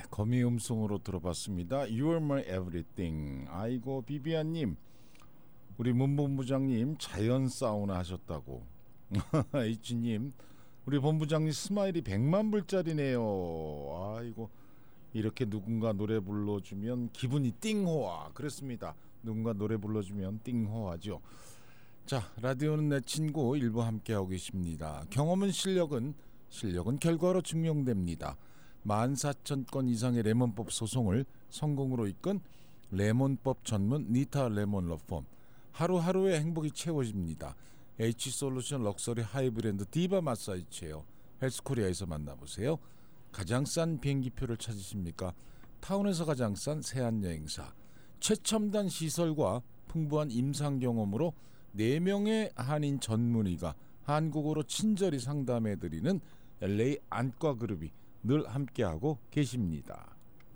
거미 음성으로 들어봤습니다. You are my everything. 아이고 비비안님, 우리 문본부장님 자연 사우나 하셨다고. H님, 우리 본부장님 스마일이 100만 불짜리네요. 아이고, 이렇게 누군가 노래 불러주면 기분이 띵호화. 그렇습니다. 누군가 노래 불러주면 띵호화죠. 자, 라디오는 내 친구 일부 함께하고 계십니다. 경험은 실력은 결과로 증명됩니다. 14,000건 이상의 레몬법 소송을 성공으로 이끈 레몬법 전문 니타 레몬 러펌. 하루하루의 행복이 채워집니다. H솔루션 럭셔리 하이브랜드 디바 마사지 체어 헬스코리아에서 만나보세요. 가장 싼 비행기표를 찾으십니까? 타운에서 가장 싼 세안여행사. 최첨단 시설과 풍부한 임상 경험으로 4명의 한인 전문의가 한국어로 친절히 상담해드리는 LA 안과그룹이 늘 함께하고 계십니다.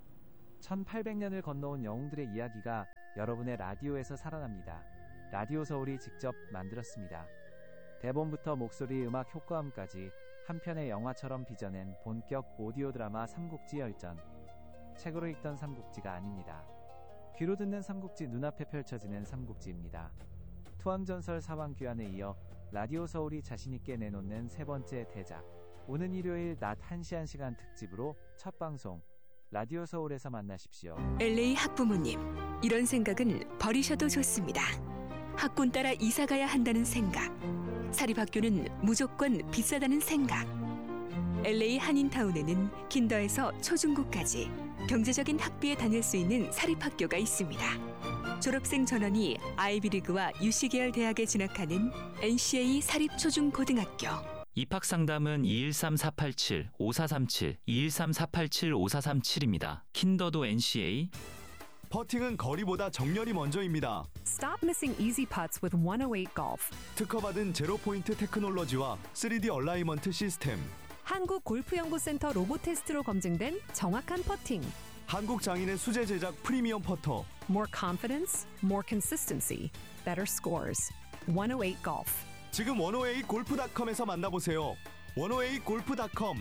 1800년을 건너온 영웅들의 이야기가 여러분의 라디오에서 살아납니다. 라디오 서울이 직접 만들었습니다. 대본부터 목소리, 음악, 효과음까지 한 편의 영화처럼 빚어낸 본격 오디오 드라마 삼국지 열전. 책으로 읽던 삼국지가 아닙니다. 귀로 듣는 삼국지, 눈앞에 펼쳐지는 삼국지입니다. 투항전설 사왕귀환에 이어 라디오 서울이 자신있게 내놓는 세 번째 대작. 오는 일요일 낮 1시 1시간 특집으로 첫 방송 라디오 서울에서 만나십시오. LA 학부모님, 이런 생각은 버리셔도 좋습니다. 학군 따라 이사가야 한다는 생각, 사립학교는 무조건 비싸다는 생각. LA 한인타운에는 킨더에서 초중고까지 경제적인 학비에 다닐 수 있는 사립학교가 있습니다. 졸업생 전원이 아이비리그와 UC계열 대학에 진학하는 NCA 사립초중고등학교. 입학상담은 213-487-5437, 213-487-5437입니다. 킨더도 NCA. 퍼팅은 거리보다 정렬이 먼저입니다. Stop missing easy putts with 108 Golf. 특허받은 제로포인트 테크놀로지와 3D 얼라이먼트 시스템. 한국골프연구센터 로봇 테스트로 검증된 정확한 퍼팅. 한국장인의 수제 제작 프리미엄 퍼터. More confidence, more consistency, better scores. 108 Golf. 지금 108골프.com에서 만나보세요. 108골프.com.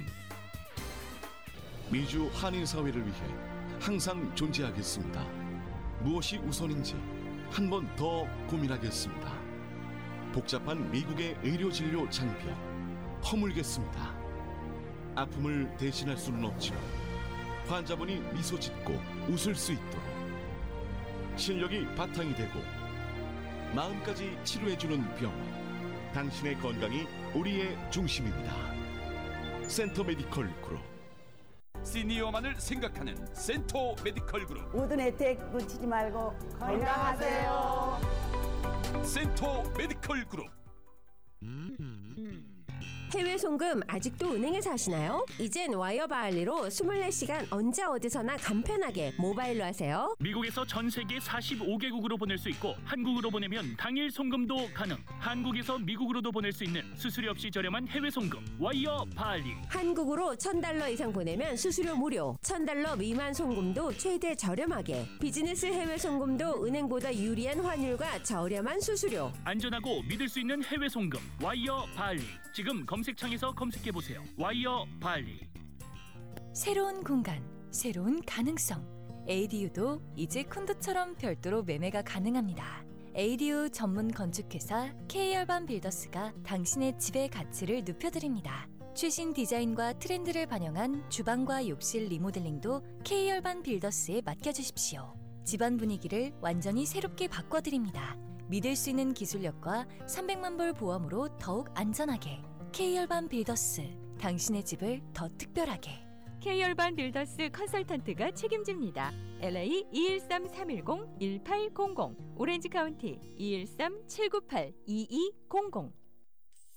미주 한인 사회를 위해 항상 존재하겠습니다. 무엇이 우선인지 한 번 더 고민하겠습니다. 복잡한 미국의 의료진료 장벽 허물겠습니다. 아픔을 대신할 수는 없지만 환자분이 미소 짓고 웃을 수 있도록 실력이 바탕이 되고 마음까지 치료해주는 병원. 당신의 건강이 우리의 중심입니다. 센터 메디컬 그룹. 시니어만을 생각하는 센터 메디컬 그룹. 모든 혜택 놓치지 말고 건강하세요. 센터 메디컬 그룹. 해외 송금 아직도 은행에서 하시나요? 이젠 와이어 바할리로 24시간 언제 어디서나 간편하게 모바일로 하세요. 미국에서 전 세계 45개국으로 보낼 수 있고 한국으로 보내면 당일 송금도 가능. 한국에서 미국으로도 보낼 수 있는 수수료 없이 저렴한 해외 송금 와이어 바할리. 한국으로 $1,000 이상 보내면 수수료 무료. $1,000 미만 송금도 최대 저렴하게. 비즈니스 해외 송금도 은행보다 유리한 환율과 저렴한 수수료. 안전하고 믿을 수 있는 해외 송금 와이어 바할리. 지금 검색창에서 검색해보세요. 와이어 바할리. 새로운 공간, 새로운 가능성. ADU도 이제 콘도처럼 별도로 매매가 가능합니다. ADU 전문 건축회사 K열반 빌더스가 당신의 집의 가치를 높여드립니다. 최신 디자인과 트렌드를 반영한 주방과 욕실 리모델링도 K열반 빌더스에 맡겨주십시오. 집안 분위기를 완전히 새롭게 바꿔드립니다. 믿을 수 있는 기술력과 300만 불 보험으로 더욱 안전하게. K열반 빌더스, 당신의 집을 더 특별하게. K열반 빌더스 컨설턴트가 책임집니다. LA 213-310-1800, 오렌지 카운티 213-798-2200.